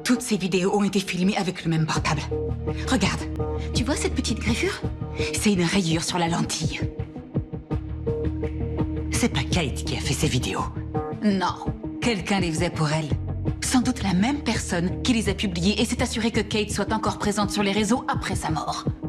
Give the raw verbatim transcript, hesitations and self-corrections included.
Toutes ces vidéos ont été filmées avec le même portable. Regarde, tu vois cette petite griffure? C'est une rayure sur la lentille. C'est pas Kate qui a fait ces vidéos. Non, quelqu'un les faisait pour elle. Sans doute la même personne qui les a publiées et s'est assurée que Kate soit encore présente sur les réseaux après sa mort.